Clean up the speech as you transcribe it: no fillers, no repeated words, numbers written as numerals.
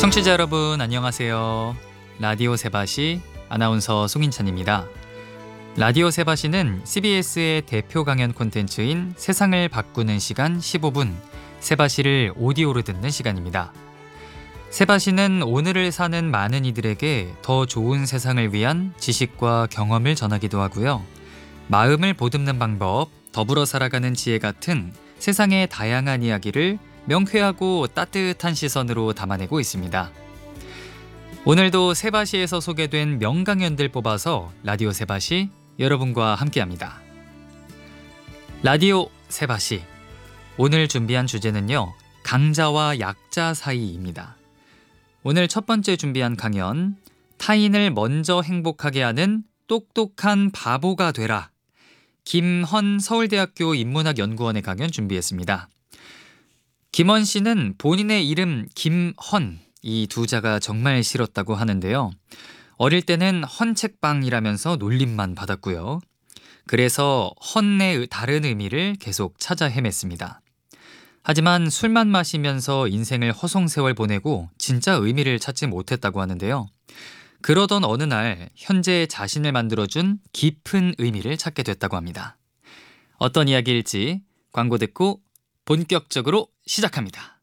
청취자 여러분 안녕하세요. 라디오 세바시 아나운서 송인찬입니다. 라디오 세바시는 CBS의 대표 강연 콘텐츠인 세상을 바꾸는 시간 15분 세바시를 오디오로 듣는 시간입니다. 세바시는 오늘을 사는 많은 이들에게 더 좋은 세상을 위한 지식과 경험을 전하기도 하고요. 마음을 보듬는 방법, 더불어 살아가는 지혜 같은 세상의 다양한 이야기를 명쾌하고 따뜻한 시선으로 담아내고 있습니다. 오늘도 세바시에서 소개된 명강연들 뽑아서 라디오 세바시 여러분과 함께합니다. 라디오 세바시 오늘 준비한 주제는요, 강자와 약자 사이입니다. 오늘 첫 번째 준비한 강연, 타인을 먼저 행복하게 하는 똑똑한 바보가 되라. 김헌 서울대학교 인문학연구원의 강연 준비했습니다. 김헌 씨는 본인의 이름 김헌, 이 두 자가 정말 싫었다고 하는데요. 어릴 때는 헌책방이라면서 놀림만 받았고요. 그래서 헌의 다른 의미를 계속 찾아 헤맸습니다. 하지만 술만 마시면서 인생을 허송세월 보내고 진짜 의미를 찾지 못했다고 하는데요. 그러던 어느 날 현재의 자신을 만들어준 깊은 의미를 찾게 됐다고 합니다. 어떤 이야기일지 광고 듣고 본격적으로 시작합니다.